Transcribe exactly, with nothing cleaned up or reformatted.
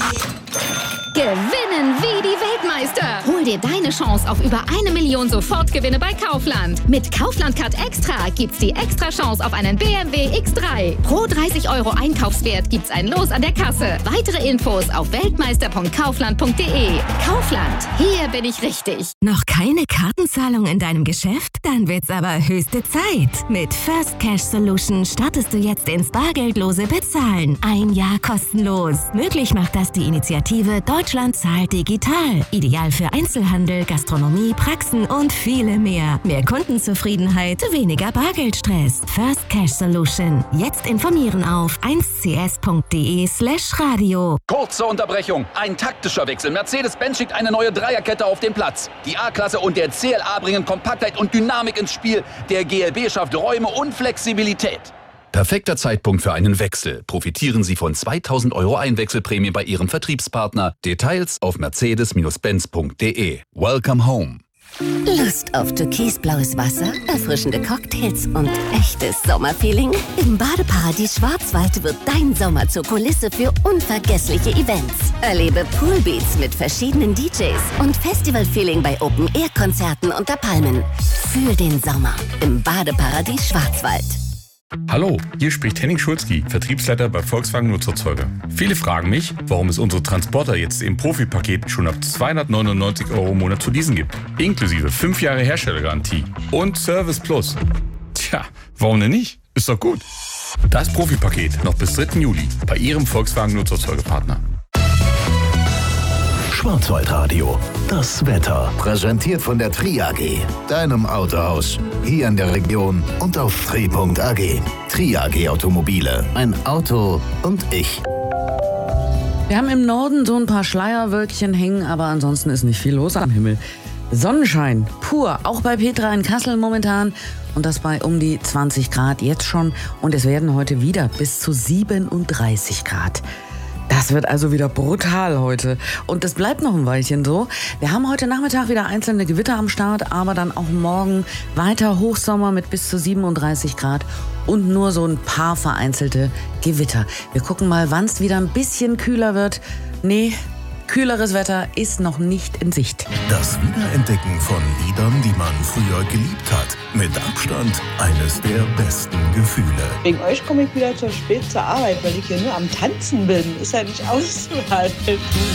Gewinnen wie die Weltmeister. Hol dir deine Chance auf über eine Million Sofortgewinne bei Kaufland. Mit Kaufland Card Extra gibt's die extra Chance auf einen B M W X drei. Pro dreißig Euro Einkaufswert gibt's ein Los an der Kasse. Weitere Infos auf weltmeister punkt kaufland punkt de. Kaufland, hier bin ich richtig. Noch keine Kartenzahlung in deinem Geschäft? Dann wird's aber höchste Zeit. Mit First Cash Solution startest du jetzt ins bargeldlose Bezahlen. Ein Jahr kostenlos. Möglich macht das die Initiative Deutschland zahlt digital. Ideal für Einzelhandel, Gastronomie, Praxen und viele mehr. Mehr Kundenzufriedenheit, weniger Bargeldstress. First Cash Solution. Jetzt informieren auf eins c s punkt de slash radio. Kurze Unterbrechung. Ein taktischer Wechsel. Mercedes-Benz schickt eine neue Dreierkette auf den Platz. Die A-Klasse und der C L A bringen Kompaktheit und Dynamik ins Spiel. Der G L B schafft Räume und Flexibilität. Perfekter Zeitpunkt für einen Wechsel. Profitieren Sie von zweitausend Euro Einwechselprämie bei Ihrem Vertriebspartner. Details auf mercedes benz punkt de. Welcome home. Lust auf türkisblaues Wasser, erfrischende Cocktails und echtes Sommerfeeling? Im Badeparadies Schwarzwald wird dein Sommer zur Kulisse für unvergessliche Events. Erlebe Poolbeats mit verschiedenen D Js und Festivalfeeling bei Open-Air-Konzerten unter Palmen. Fühl den Sommer im Badeparadies Schwarzwald. Hallo, hier spricht Henning Schulzki, Vertriebsleiter bei Volkswagen Nutzerzeuger. Viele fragen mich, warum es unsere Transporter jetzt im Profi-Paket schon ab zweihundertneunundneunzig Euro im Monat zu leasen gibt. Inklusive fünf Jahre Herstellergarantie und Service Plus. Tja, warum denn nicht? Ist doch gut. Das Profi-Paket noch bis dritten Juli bei Ihrem Volkswagen Nutzerzeugerpartner. Schwarzwaldradio, das Wetter. Präsentiert von der Tri A G, deinem Autohaus. Hier in der Region und auf tri punkt a g. Tri A G Automobile, ein Auto und ich. Wir haben im Norden so ein paar Schleierwölkchen hängen, aber ansonsten ist nicht viel los am Himmel. Sonnenschein, pur, auch bei Petra in Kassel momentan. Und das bei um die zwanzig Grad jetzt schon. Und es werden heute wieder bis zu siebenunddreißig Grad. Das wird also wieder brutal heute. Und das bleibt noch ein Weilchen so. Wir haben heute Nachmittag wieder einzelne Gewitter am Start, aber dann auch morgen weiter Hochsommer mit bis zu siebenunddreißig Grad und nur so ein paar vereinzelte Gewitter. Wir gucken mal, wann es wieder ein bisschen kühler wird. Nee, kühleres Wetter ist noch nicht in Sicht. Das Wiederentdecken von Liedern, die man früher geliebt hat. Mit Abstand eines der besten Gefühle. Wegen euch komme ich wieder zu spät zur Arbeit, weil ich hier nur am Tanzen bin. Ist ja nicht auszuhalten.